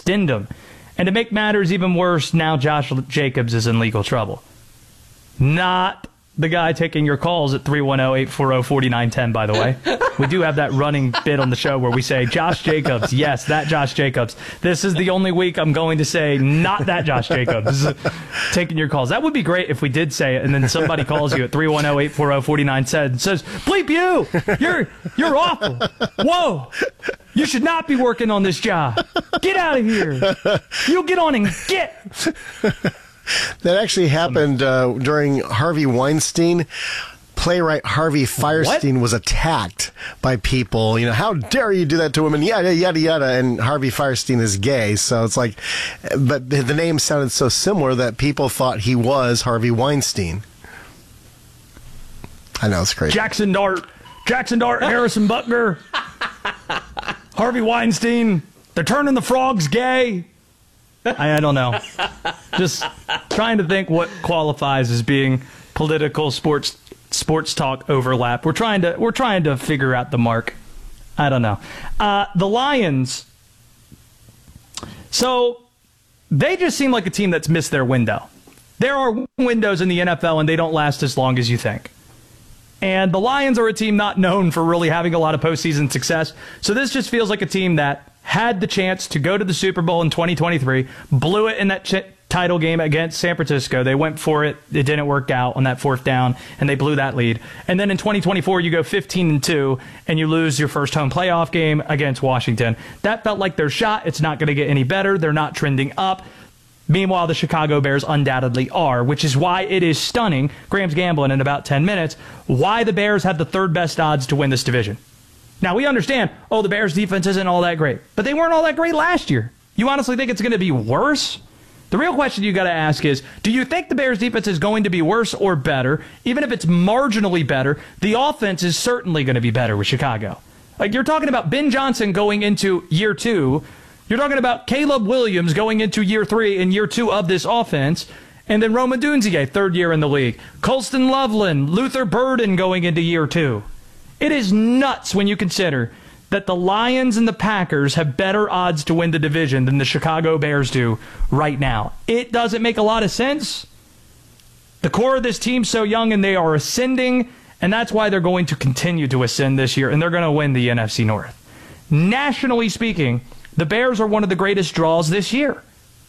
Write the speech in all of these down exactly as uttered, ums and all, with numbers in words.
extend them. And to make matters even worse, now Josh Jacobs is in legal trouble. Not the guy taking your calls at three one zero, eight four zero, four nine one zero, by the way. We do have that running bit on the show where we say, Josh Jacobs. Yes, that Josh Jacobs. This is the only week I'm going to say, not that Josh Jacobs taking your calls. That would be great if we did say it, and then somebody calls you at three one zero, eight four zero, four nine one zero and says, bleep you! You're, you're awful. Whoa! You should not be working on this job. Get out of here. You'll get on and get. That actually happened uh, during Harvey Weinstein. Playwright Harvey Fierstein what? was attacked by people. You know, how dare you do that to women? Yada, yada, yada. And Harvey Fierstein is gay. So it's like, but the name sounded so similar that people thought he was Harvey Weinstein. I know, it's crazy. Jackson Dart. Jackson Dart, Harrison Butker. Harvey Weinstein. They're turning the frogs gay. I, I don't know. Just trying to think what qualifies as being political sports sports talk overlap. We're trying to we're trying to figure out the mark. I don't know. Uh, the Lions. So they just seem like a team that's missed their window. There are windows in the N F L, and they don't last as long as you think. And the Lions are a team not known for really having a lot of postseason success. So this just feels like a team that had the chance to go to the Super Bowl in twenty twenty-three, blew it in that ch- title game against San Francisco. They went for it. It didn't work out on that fourth down, and they blew that lead. And then in twenty twenty-four, you go fifteen and two, and you lose your first home playoff game against Washington. That felt like their shot. It's not going to get any better. They're not trending up. Meanwhile, the Chicago Bears undoubtedly are, which is why it is stunning, Graham's gambling in about ten minutes, why the Bears have the third best odds to win this division. Now, we understand, oh, the Bears' defense isn't all that great, but they weren't all that great last year. You honestly think it's going to be worse? The real question you got to ask is, do you think the Bears' defense is going to be worse or better? Even if it's marginally better, the offense is certainly going to be better with Chicago. Like, you're talking about Ben Johnson going into year two. You're talking about Caleb Williams going into year three and year two of this offense. And then Rome Odunze, third year in the league. Colston Loveland, Luther Burden going into year two. It is nuts when you consider that the Lions and the Packers have better odds to win the division than the Chicago Bears do right now. It doesn't make a lot of sense. The core of this team's so young and they are ascending, and that's why they're going to continue to ascend this year, and they're going to win the N F C North. Nationally speaking, the Bears are one of the greatest draws this year.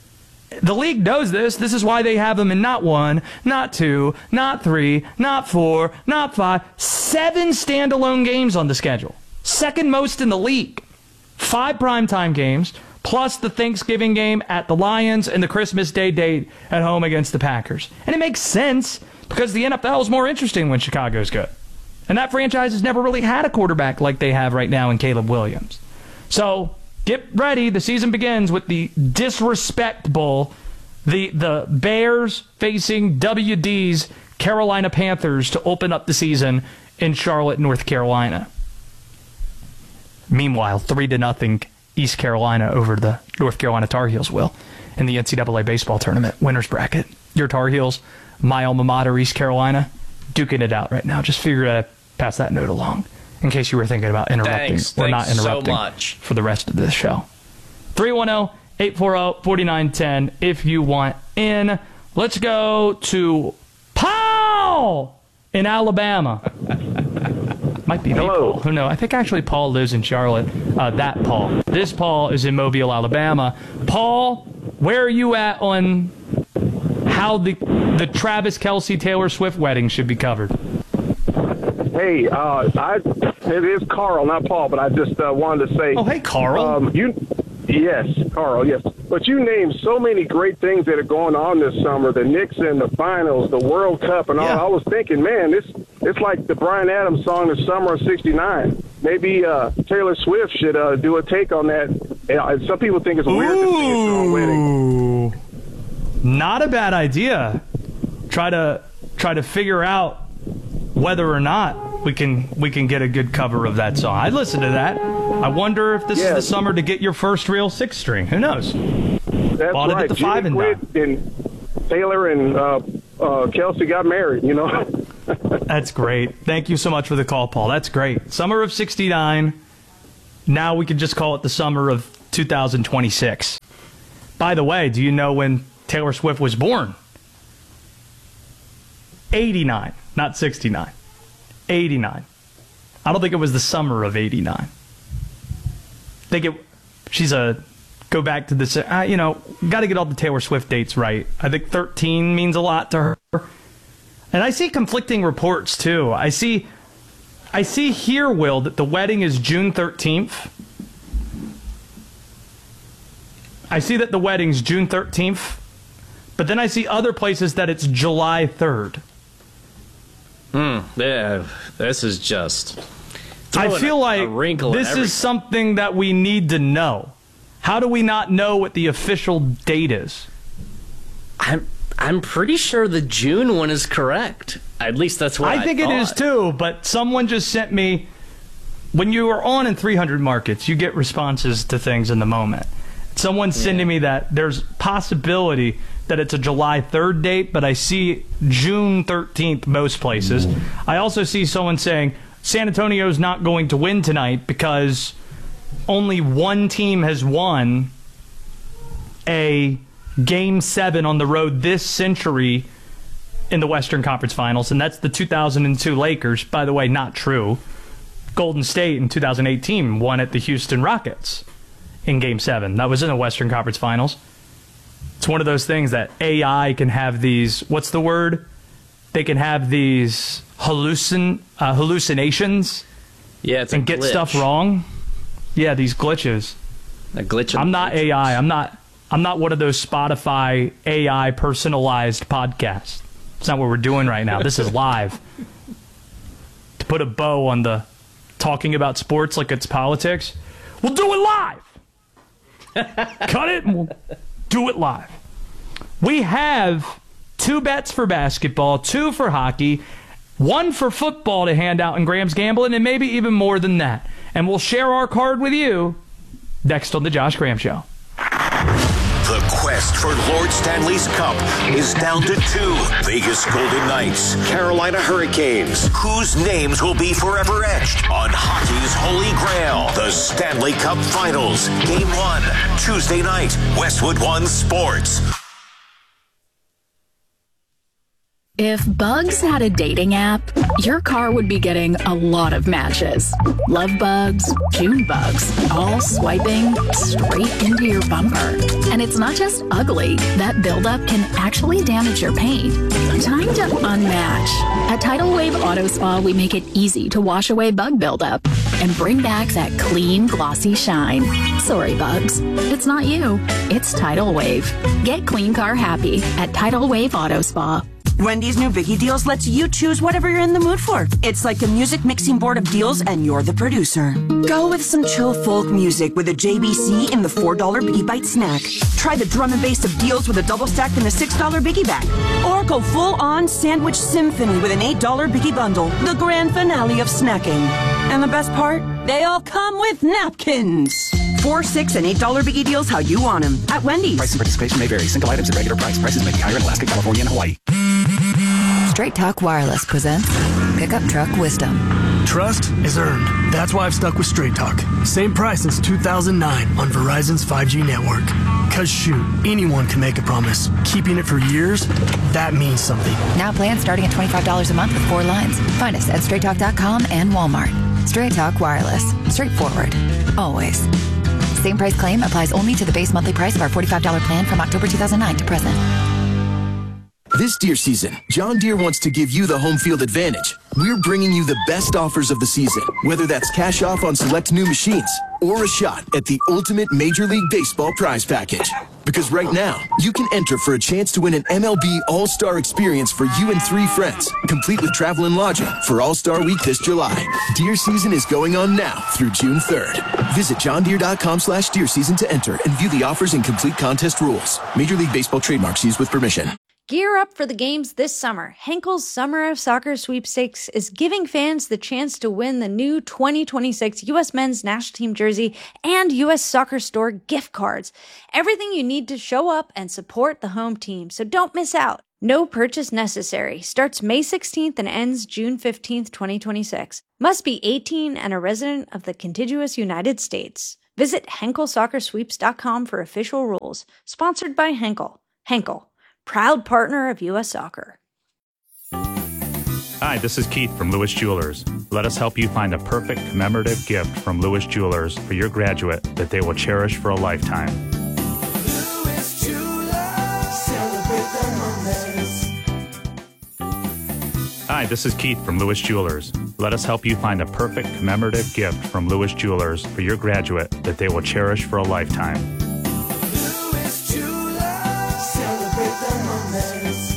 The league knows this. This is why they have them in not one, not two, not three, not four, not five, seven standalone games on the schedule. Second most in the league. Five primetime games, plus the Thanksgiving game at the Lions and the Christmas Day date at home against the Packers. And it makes sense because the N F L is more interesting when Chicago's good. And that franchise has never really had a quarterback like they have right now in Caleb Williams. So get ready. The season begins with the Disrespect Bowl. The, the Bears facing W D's Carolina Panthers to open up the season in Charlotte, North Carolina. Meanwhile, three to nothing East Carolina over the North Carolina Tar Heels will in the N C double A baseball tournament winners bracket. Your Tar Heels, my alma mater, East Carolina, duking it out right now. Just figure out to pass that note along in case you were thinking about interrupting thanks, or thanks not interrupting so much. for the rest of this show. three one zero, eight four zero, four nine one zero if you want in. Let's go to Paul in Alabama. Might be Hello. Paul. Who knows? I think actually Paul lives in Charlotte. Uh, that Paul. This Paul is in Mobile, Alabama. Paul, where are you at on how the the Travis Kelce Taylor Swift wedding should be covered? Hey, uh, I it is Carl, not Paul, but I just uh, wanted to say. Oh, hey, Carl. Um, you, yes, Carl, yes. But you named so many great things that are going on this summer: the Knicks in the finals, the World Cup, and all. Yeah. I was thinking, man, this it's like the Bryan Adams song, "The Summer of sixty-nine." Maybe uh, Taylor Swift should uh, do a take on that. Uh, some people think it's weird to sing at your own wedding. Ooh, not a bad idea. Try to try to figure out whether or not we can we can get a good cover of that song. I'd listen to that. I wonder if this Yeah. is the summer to get your first real six string. Who knows? That's Bought it right. at the Jimmy five and quit, and Taylor and uh, uh, Kelsey got married. You know. That's great. Thank you so much for the call, Paul. That's great. Summer of sixty-nine. Now we can just call it the summer of two thousand twenty-six. By the way, do you know when Taylor Swift was born? eighty-nine, not sixty-nine. eighty-nine. I don't think it was the summer of eighty-nine. I think it, she's a, go back to this, uh, you know, got to get all the Taylor Swift dates right. I think thirteen means a lot to her. And I see conflicting reports, too. I see, I see here, Will, that the wedding is June thirteenth. I see that the wedding's June thirteenth, but then I see other places that it's July third. Hmm, yeah, this is just... I feel a, like a wrinkle this is something that we need to know. How do we not know what the official date is? I'm I'm pretty sure the June one is correct. At least that's what I, I think thought. it is too, but someone just sent me, when you are on in three hundred markets, you get responses to things in the moment. Someone's yeah. sending me that there's possibility that it's a July third date, but I see June thirteenth most places. I also see someone saying San Antonio's not going to win tonight because only one team has won a game seven on the road this century in the Western Conference Finals, and that's the two thousand two Lakers. By the way, not true. Golden State in two thousand eighteen won at the Houston Rockets in game seven. That was in the Western Conference Finals. It's one of those things that A I can have these, what's the word? They can have these hallucin uh, hallucinations yeah, it's and a get glitch. stuff wrong. Yeah, these glitches. A glitch. I'm not glitches. A I. I'm not I'm not one of those Spotify A I personalized podcasts. It's not what we're doing right now. This is live. To put a bow on the talking about sports like it's politics, we'll do it live. Cut it and we'll do it live. We have two bets for basketball, two for hockey, one for football to hand out in Graham's Gambling, and maybe even more than that. And we'll share our card with you next on The Josh Graham Show. The quest for Lord Stanley's Cup is down to two. Vegas Golden Knights, Carolina Hurricanes, whose names will be forever etched on hockey's holy grail. The Stanley Cup Finals, Game one, Tuesday night, Westwood One Sports. If Bugs had a dating app, your car would be getting a lot of matches. Love bugs, June bugs, all swiping straight into your bumper. And it's not just ugly. That buildup can actually damage your paint. Time to unmatch. At Tidal Wave Auto Spa, we make it easy to wash away bug buildup and bring back that clean, glossy shine. Sorry, bugs. It's not you. It's Tidal Wave. Get clean car happy at Tidal Wave Auto Spa. Wendy's new Biggie Deals lets you choose whatever you're in the mood for. It's like a music mixing board of deals, and you're the producer. Go with some chill folk music with a J B C in the four dollar Biggie Bite snack. Try the drum and bass of deals with a double stack in the six dollar Biggie bag. Or go full-on sandwich symphony with an eight dollar Biggie bundle, the grand finale of snacking. And the best part? They all come with napkins. Four, six, and eight dollar Biggie Deals how you want them at Wendy's. Price and participation may vary. Single items at regular price. Prices may be higher in Alaska, California, and Hawaii. Straight Talk Wireless presents Pickup Truck Wisdom. Trust is earned. That's why I've stuck with Straight Talk. Same price since two thousand nine on Verizon's five G network. Cause shoot, anyone can make a promise. Keeping it for years, that means something. Now plans starting at twenty-five dollars a month with four lines. Find us at straight talk dot com and Walmart. Straight Talk Wireless. Straightforward. Always. Same price claim applies only to the base monthly price of our forty-five dollar plan from October two thousand nine to present. This deer season, John Deere wants to give you the home field advantage. We're bringing you the best offers of the season, whether that's cash off on select new machines or a shot at the ultimate Major League Baseball prize package. Because right now, you can enter for a chance to win an M L B All-Star experience for you and three friends, complete with travel and lodging for All-Star Week this July. Deer season is going on now through June third. Visit john deere dot com slash deer season to enter and view the offers and complete contest rules. Major League Baseball trademarks used with permission. Gear up for the games this summer. Henkel's Summer of Soccer Sweepstakes is giving fans the chance to win the new twenty twenty-six U S Men's National Team jersey and U S Soccer Store gift cards. Everything you need to show up and support the home team, so don't miss out. No purchase necessary. Starts May sixteenth and ends June fifteenth, twenty twenty-six. Must be eighteen and a resident of the contiguous United States. Visit Henkel Soccer Sweeps dot com for official rules. Sponsored by Henkel. Henkel, proud partner of U S Soccer. Hi, this is Keith from Lewis Jewelers. Let us help you find a perfect commemorative gift from Lewis Jewelers for your graduate that they will cherish for a lifetime. Lewis Jewelers, celebrate the moments. Hi, this is Keith from Lewis Jewelers. Let us help you find a perfect commemorative gift from Lewis Jewelers for your graduate that they will cherish for a lifetime. Lewis Jewelers, celebrate the moments.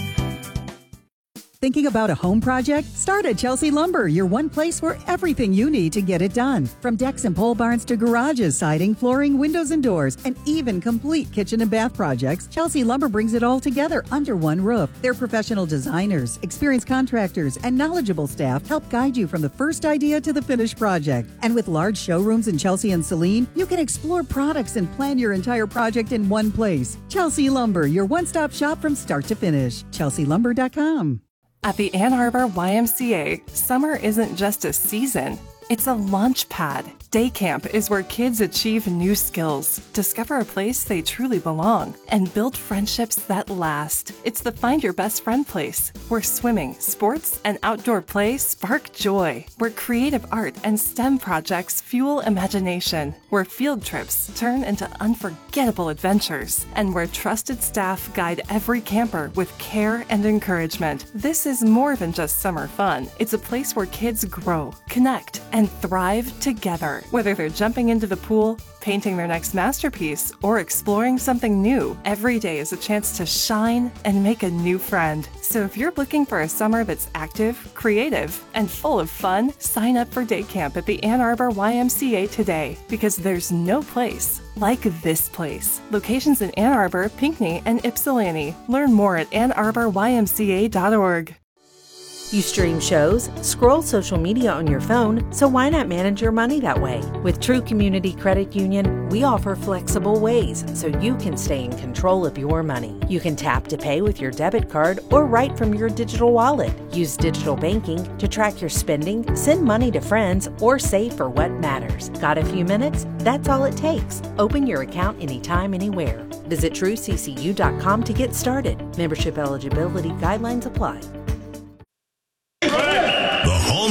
Thinking about a home project? Start at Chelsea Lumber, your one place for everything you need to get it done. From decks and pole barns to garages, siding, flooring, windows and doors, and even complete kitchen and bath projects, Chelsea Lumber brings it all together under one roof. Their professional designers, experienced contractors, and knowledgeable staff help guide you from the first idea to the finished project. And with large showrooms in Chelsea and Saline, you can explore products and plan your entire project in one place. Chelsea Lumber, your one-stop shop from start to finish. Chelsea Lumber dot com. At the Ann Arbor Y M C A, summer isn't just a season, it's a launch pad. Day camp is where kids achieve new skills, discover a place they truly belong, and build friendships that last. It's the Find Your Best Friend place, where swimming, sports, and outdoor play spark joy, where creative art and STEM projects fuel imagination, where field trips turn into unforgettable adventures, and where trusted staff guide every camper with care and encouragement. This is more than just summer fun. It's a place where kids grow, connect, and thrive together. Whether they're jumping into the pool, painting their next masterpiece, or exploring something new, every day is a chance to shine and make a new friend. So if you're looking for a summer that's active, creative, and full of fun, sign up for day camp at the Ann Arbor Y M C A today, because there's no place like this place. Locations in Ann Arbor, Pinckney, and Ypsilanti. Learn more at ann arbor y m c a dot org. You stream shows, scroll social media on your phone, so why not manage your money that way? With True Community Credit Union, we offer flexible ways so you can stay in control of your money. You can tap to pay with your debit card or right from your digital wallet. Use digital banking to track your spending, send money to friends, or save for what matters. Got a few minutes? That's all it takes. Open your account anytime, anywhere. Visit true c c u dot com to get started. Membership eligibility guidelines apply.